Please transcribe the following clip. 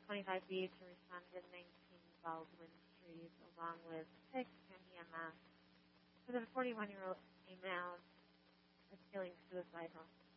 25 beats and responded to 19 Baldwin Street, along with 6 MDMA. For the 41-year-old female is feeling suicidal.